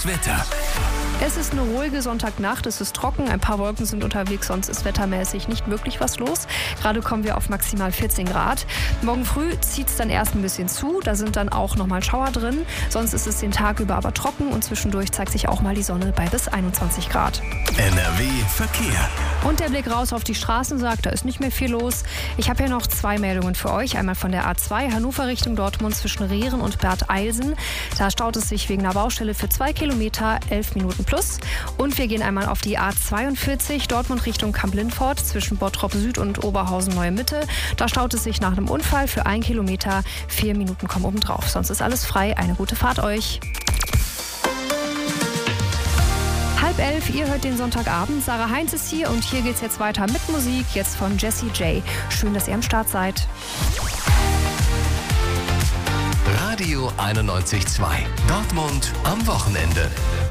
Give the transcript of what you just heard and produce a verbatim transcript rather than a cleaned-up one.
Das Wetter. Es ist eine ruhige Sonntagnacht, es ist trocken, ein paar Wolken sind unterwegs, sonst ist wettermäßig nicht wirklich was los. Gerade kommen wir auf maximal vierzehn Grad. Morgen früh zieht es dann erst ein bisschen zu, da sind dann auch nochmal Schauer drin. Sonst ist es den Tag über aber trocken und zwischendurch zeigt sich auch mal die Sonne bei bis einundzwanzig Grad. N R W Verkehr. Und der Blick raus auf die Straßen sagt, da ist nicht mehr viel los. Ich habe hier noch zwei Meldungen für euch. Einmal von der A zwei Hannover Richtung Dortmund zwischen Rehren und Bad Eilsen. Da staut es sich wegen einer Baustelle für zwei Kilometer, elf Minuten plus. Und wir gehen einmal auf die A zweiundvierzig Dortmund Richtung Kamp-Lindfort zwischen Bottrop Süd und Oberhausen Neue Mitte. Da staut es sich nach einem Unfall für ein Kilometer, vier Minuten kommen obendrauf. Sonst ist alles frei. Eine gute Fahrt euch. Halb elf, ihr hört den Sonntagabend. Sarah Heinz ist hier und hier geht's jetzt weiter mit Musik, jetzt von Jessie J. Schön, dass ihr am Start seid. Radio einundneunzig Komma zwei. Dortmund am Wochenende.